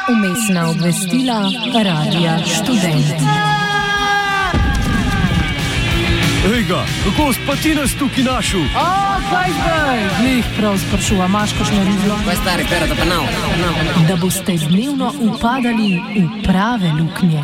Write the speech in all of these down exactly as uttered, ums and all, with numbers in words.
Umestna obvestila Radia Študent. Ejga, kako pa ti nas tukaj našel? O, kaj zdaj? Glih prav sprašuva, imaš kakšno rizlo? Kaj stari, pera, da pa nav. Da boste dnevno upadali v prave luknje.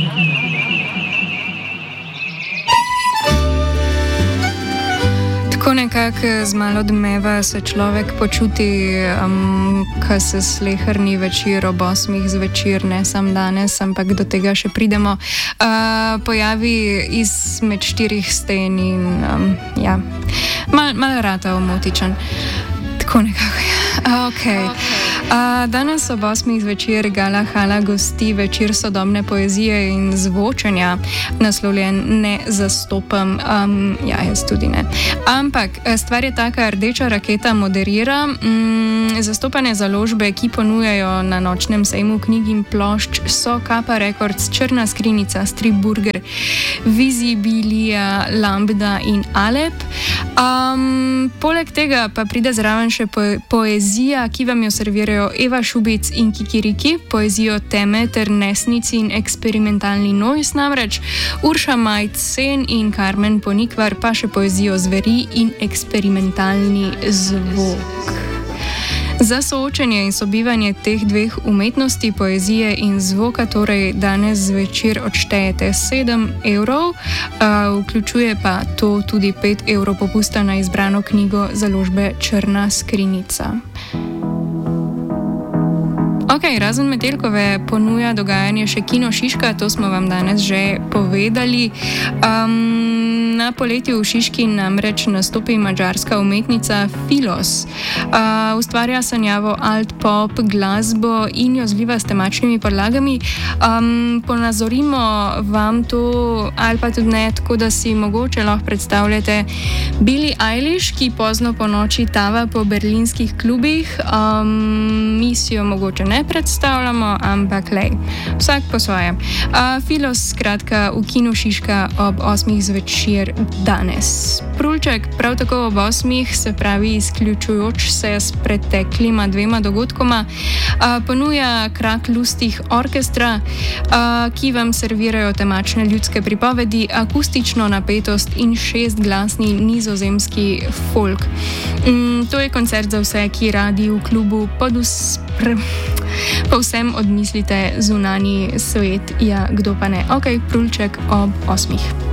Tako nekako z malo dmeva se človek počuti, um, ko se sleherni večer ob osmih zvečer, ne sam danes, ampak do tega še pridemo, uh, pojavi izmed štirih sten in um, ja, mal, mal rata omotičen. Tako nekako, ja. Okay. Uh, danes ob osmih zvečer Gala Hala gosti večer sodobne poezije in zvočenja, naslovljen Ne zastopam, um, ja, jaz tudi ne. Ampak stvar je taka, Rdeča raketa moderira um, zastopane založbe, ki ponujajo na nočnem sejmu knjig in plošč, so Kappa Records, Črna skrinjica, Strip Burger, Visibilija, Lambda in Alep. Um, poleg tega pa pride zraven še po- poezija, ki vam jo servirajo Eva Šubic in Kikiriki, poezijo teme ter nesnici in eksperimentalni noise namreč, Urša Majcen in Karmen Ponikvar pa še poezijo zveri in eksperimentalni zvok. Za soočenje in sobivanje teh dveh umetnosti, poezije in zvoka, torej danes zvečer odštejete sedem evrov, uh, vključuje pa to tudi pet evrov popusta na izbrano knjigo založbe Črna skrinjica. Ok, razen Metelkove ponuja dogajanje še Kino Šiška, to smo vam danes že povedali. Um, na poletju v Šiški namreč nastopi madžarska umetnica Filos. Uh, ustvarja sanjavo alt-pop glasbo in jo zliva s temačnimi podlagami. Um, ponazorimo vam to, ali pa tudi ne, tako da si mogoče lahko predstavljate Billie Eilish, ki pozno po noči tava po berlinskih klubih. Um, mi si jo mogoče ne predstavljamo, ampak lej, vsak po svoje. Uh, Filos, skratka, v Kinu Šiška ob osmih zvečer danes. Prulček prav tako ob osmih, se pravi izključujoč se s preteklima dvema dogodkoma, uh, ponuja Krak lustih orkestra, uh, ki vam servirajo temačne ljudske pripovedi, akustično napetost in šestglasni nizozemski folk. Um, to je koncert za vse, ki radi v klubu pod uspr... povsem odmislite zunanji svet, ja, kdo pa ne. Ok, Prulček ob osmih.